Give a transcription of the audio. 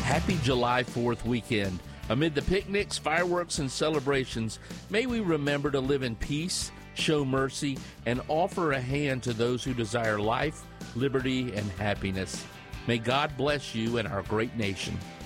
Happy July 4th weekend. Amid the picnics, fireworks, and celebrations, may we remember to live in peace, show mercy, and offer a hand to those who desire life, liberty, and happiness. May God bless you and our great nation.